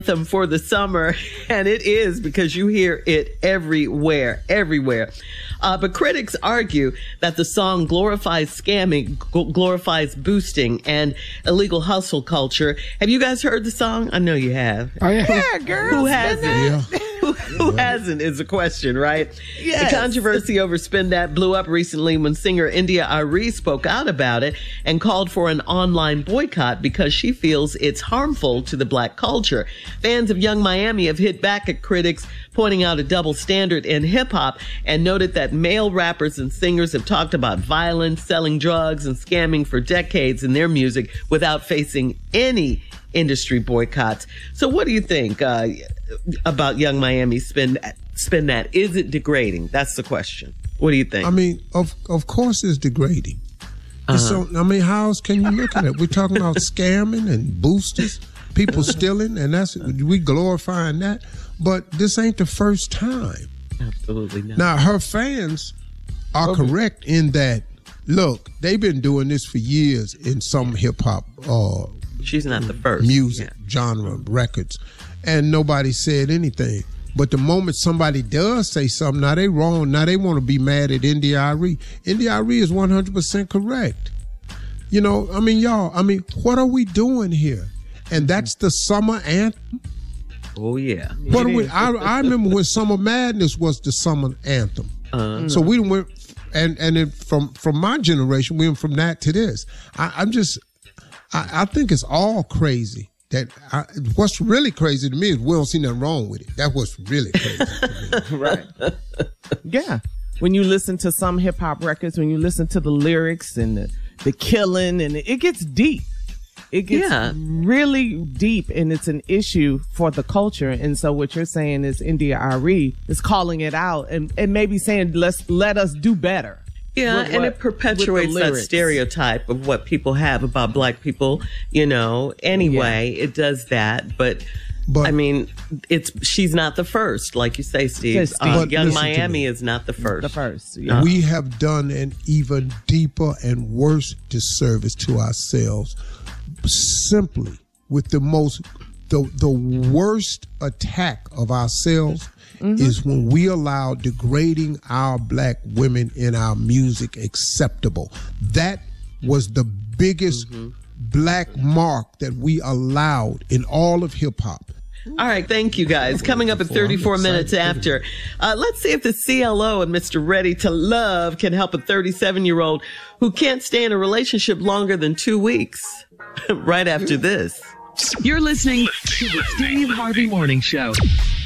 anthem for the summer, and it is because you hear it everywhere. But critics argue that the song glorifies scamming, glorifies boosting, and illegal hustle culture. Have you guys heard the song? I know you have. Oh, yeah, girl. Who hasn't? Yeah. Who hasn't is the question, right? Yes. The controversy over Spin That blew up recently when singer India Arie spoke out about it and called for an online boycott because she feels it's harmful to the black culture. Fans of Young Miami have hit back at critics, pointing out a double standard in hip hop, and noted that male rappers and singers have talked about violence, selling drugs, and scamming for decades in their music without facing any industry boycotts. So what do you think about Young Miami Spin That? Is it degrading? That's the question. What do you think? I mean, of course it's degrading. So, I mean, how else can you look at it? We're talking about scamming and boosters, people stealing, and we glorifying that. But this ain't the first time. Absolutely not. Now, her fans are correct in that, look, they've been doing this for years in some hip-hop she's not the first music genre records, and nobody said anything. But the moment somebody does say something, now they wrong. Now they want to be mad at India Arie. India Arie is 100% correct. You know, I mean, y'all, I mean, what are we doing here? And that's the summer anthem. Oh yeah. What are we? I remember when Summer Madness was the summer anthem. So we went, and then from my generation, we went from that to this. I think it's all crazy. What's really crazy to me is we don't see nothing wrong with it. That's what's really crazy to me. Right. Yeah. When you listen to some hip hop records, when you listen to the lyrics and the killing, and it gets deep. It gets really deep, and it's an issue for the culture. And so what you're saying is India Arie is calling it out and maybe saying, let us do better. Yeah, and it perpetuates that stereotype of what people have about black people, you know. Anyway, it does that. But I mean, she's not the first, like you say, Steve. Young Miami is not the first. The first. Yeah. We have done an even deeper and worse disservice to ourselves simply with the worst attack of ourselves is when we allow degrading our black women in our music acceptable. That was the biggest black mark that we allowed in all of hip hop. All right, thank you guys. Coming up at 34 minutes after, let's see if the CLO and Mr. Ready to Love can help a 37-year-old who can't stay in a relationship longer than 2 weeks. Right after this. You're listening to the Steve Harvey Morning Show.